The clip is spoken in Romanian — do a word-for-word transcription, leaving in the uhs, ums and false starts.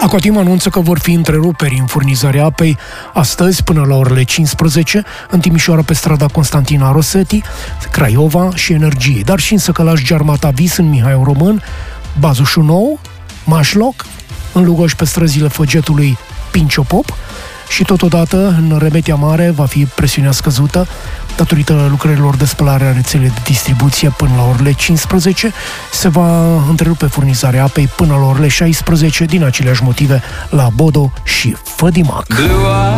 Aquatim anunță că vor fi întreruperi în furnizarea apei astăzi până la orele cincisprezece în Timișoara pe strada Constantina Rosetti, Craiova și Energie, dar și în Săcălaș, Giarmata Vis, în Mihai Român, Bazușul Nou, Mașloc, în Lugoj pe străzile Făgetului Pinciopop și totodată în Remetia Mare va fi presiunea scăzută datorită lucrărilor de spălare a rețelei de distribuție până la orele cincisprezece. Se va întrerupe furnizarea apei până la orele șaisprezece din aceleași motive la Bodo și Fădimac.